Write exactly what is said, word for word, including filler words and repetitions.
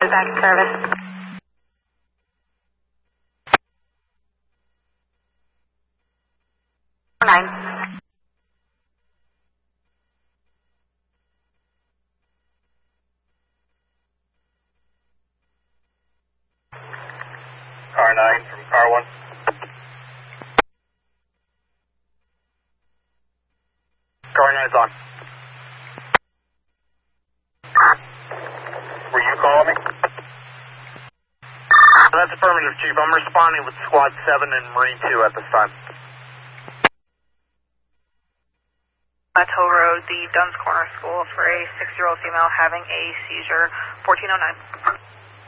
back in service. Nine. Car nine from car one. Car nine's on. Were you calling me? That's affirmative, Chief. I'm responding with Squad seven and Marine two at this time. Plateau Road, the Duns Corner School for a six-year-old female having a seizure, fourteen oh nine.